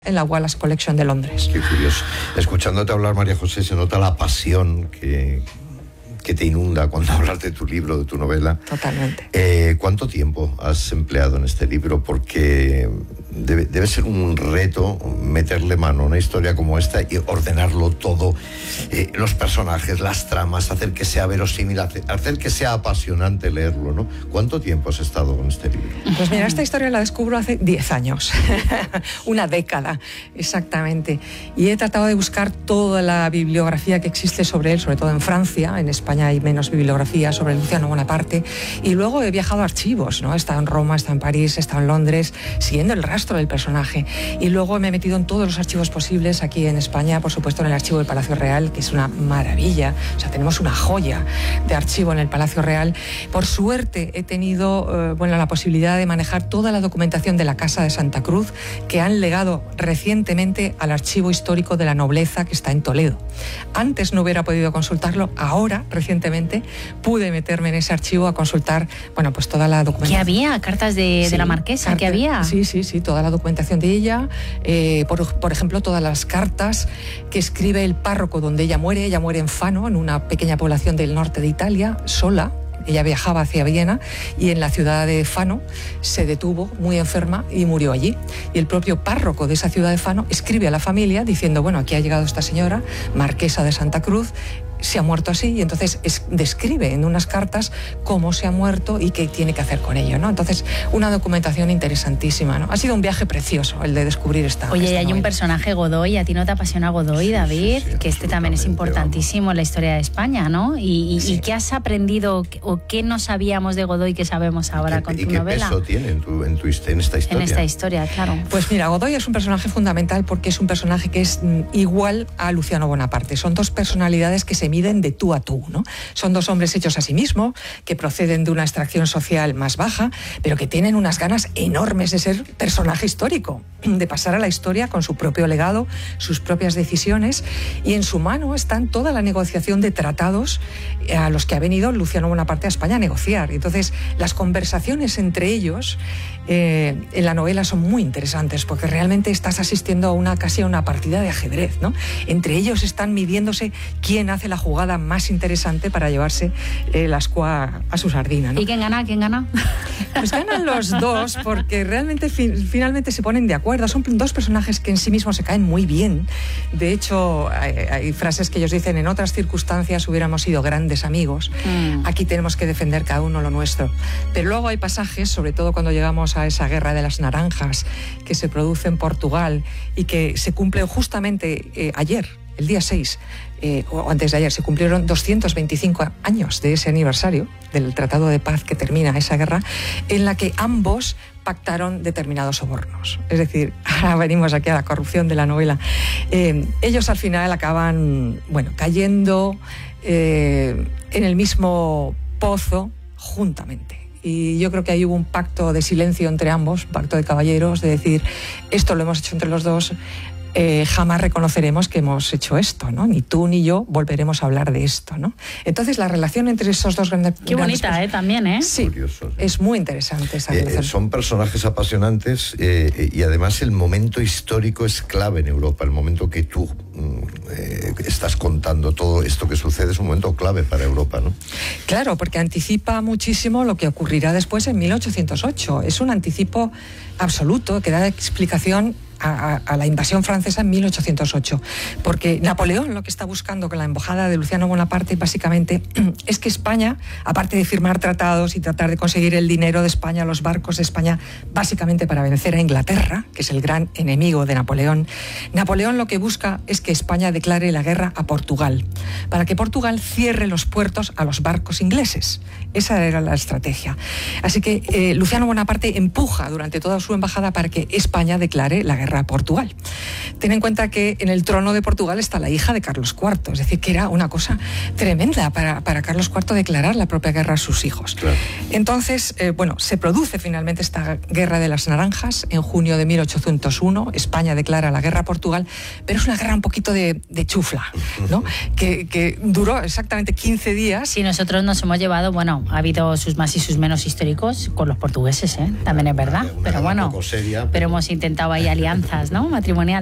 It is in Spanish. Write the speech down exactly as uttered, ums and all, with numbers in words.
en la Wallace Collection de Londres. Qué curioso. Escuchándote hablar, María José, se nota la pasión que, que te inunda cuando hablas de tu libro, de tu novela. Totalmente. Eh, ¿Cuánto tiempo has empleado en este libro? Porque debe, debe ser un reto meterle mano a una historia como esta y ordenarlo todo, eh, los personajes, las tramas, hacer que sea verosímil, hacer, hacer que sea apasionante leerlo, ¿no? ¿Cuánto tiempo has estado con este libro? Pues mira, esta historia la descubro hace diez años, una década exactamente, y he tratado de buscar toda la bibliografía que existe sobre él, sobre todo en Francia. En España hay menos bibliografía sobre Luciano Bonaparte, y luego he viajado a archivos, ¿no? He estado en Roma, he estado en París, he estado en Londres, siguiendo el rastro del personaje, y luego me he metido en todos los archivos posibles aquí en España, por supuesto en el archivo del Palacio Real, que es una maravilla. O sea, tenemos una joya de archivo en el Palacio Real. Por suerte he tenido eh, bueno, la posibilidad de manejar toda la documentación de la Casa de Santa Cruz, que han legado recientemente al Archivo Histórico de la Nobleza, que está en Toledo. Antes no hubiera podido consultarlo, ahora, recientemente, pude meterme en ese archivo a consultar, bueno, pues toda la documentación. ¿Qué había? ¿Cartas de, sí, de la marquesa? carta, ¿Qué había? Sí, sí, sí, toda la documentación de ella, eh, por, por ejemplo, todas las cartas que escribe el párroco donde ella muere. Ella muere en Fano, en una pequeña población del norte de Italia, sola. Ella viajaba hacia Viena y en la ciudad de Fano se detuvo muy enferma y murió allí. Y el propio párroco de esa ciudad de Fano escribe a la familia diciendo, bueno, aquí ha llegado esta señora, marquesa de Santa Cruz, se ha muerto así, y entonces es, describe en unas cartas cómo se ha muerto y qué tiene que hacer con ello, ¿no? Entonces, una documentación interesantísima, ¿no? Ha sido un viaje precioso el de descubrir esta Oye, esta hay novela. un personaje, Godoy, ¿a ti no te apasiona Godoy, sí, David? Sí, sí, que este también es importantísimo vamos. en la historia de España, ¿no? ¿Y, y, Sí. ¿y qué has aprendido o qué no sabíamos de Godoy que sabemos ahora ¿Y con qué, tu y qué novela? peso tiene en, tu, en, tu, en esta historia? En esta historia, claro. Pues mira, Godoy es un personaje fundamental porque es un personaje que es mm, igual a Luciano Bonaparte. Son dos personalidades que se miden de tú a tú, ¿no? Son dos hombres hechos a sí mismos, que proceden de una extracción social más baja, pero que tienen unas ganas enormes de ser personaje histórico, de pasar a la historia con su propio legado, sus propias decisiones, y en su mano están toda la negociación de tratados a los que ha venido Luciano Bonaparte a España a negociar. Entonces, las conversaciones entre ellos eh, en la novela son muy interesantes, porque realmente estás asistiendo a una casi a una partida de ajedrez, ¿no? Entre ellos están midiéndose quién hace la jugada más interesante para llevarse eh, la ascua a su sardina, ¿no? ¿Y quién gana? ¿Quién gana? Pues ganan los dos, porque realmente fi finalmente se ponen de acuerdo. Son dos personajes que en sí mismos se caen muy bien. De hecho, hay, hay frases que ellos dicen, en otras circunstancias hubiéramos sido grandes amigos. Mm. Aquí tenemos que defender cada uno lo nuestro. Pero luego hay pasajes, sobre todo cuando llegamos a esa guerra de las naranjas que se produce en Portugal y que se cumple justamente eh, ayer, el día seis, eh, o antes de ayer, se cumplieron doscientos veinticinco años de ese aniversario del Tratado de Paz que termina esa guerra, en la que ambos pactaron determinados sobornos. Es decir, ahora venimos aquí a la corrupción de la novela. Eh, ellos al final acaban, bueno, cayendo eh, en el mismo pozo juntamente. Y yo creo que ahí hubo un pacto de silencio entre ambos, pacto de caballeros, de decir, esto lo hemos hecho entre los dos, Eh, jamás reconoceremos que hemos hecho esto, ¿no? Ni tú ni yo volveremos a hablar de esto, ¿no? Entonces la relación entre esos dos grandes... Qué bonita, grandes, ¿eh? También, ¿eh? Sí, Curioso, sí. Es muy interesante esa Eh, relación. son personajes apasionantes eh, y además el momento histórico es clave en Europa. El momento que tú eh, estás contando todo esto que sucede es un momento clave para Europa, ¿no? Claro, porque anticipa muchísimo lo que ocurrirá después en mil ochocientos ocho. Es un anticipo absoluto que da explicación A, a la invasión francesa en mil ochocientos ocho, porque Napoleón lo que está buscando con la embajada de Luciano Bonaparte básicamente es que España, aparte de firmar tratados y tratar de conseguir el dinero de España, los barcos de España, básicamente para vencer a Inglaterra, que es el gran enemigo de Napoleón, Napoleón lo que busca es que España declare la guerra a Portugal, para que Portugal cierre los puertos a los barcos ingleses. Esa era la estrategia. Así que eh, Luciano Bonaparte empuja durante toda su embajada para que España declare la guerra a Portugal. ten en cuenta que en el trono de Portugal está la hija de Carlos cuarto, es decir, que era una cosa tremenda para, para Carlos cuarto declarar la propia guerra a sus hijos. Claro. Entonces, eh, bueno, se produce finalmente esta guerra de las naranjas en junio de mil ochocientos uno, España declara la guerra a Portugal, pero es una guerra un poquito de, de chufla, ¿no? que, que duró exactamente quince días. Sí, nosotros nos hemos llevado, bueno, ha habido sus más y sus menos históricos con los portugueses, ¿eh? También es verdad, Una pero guerra bueno, poco seria, pero... pero hemos intentado ahí alianzas, ¿no? Matrimoniales.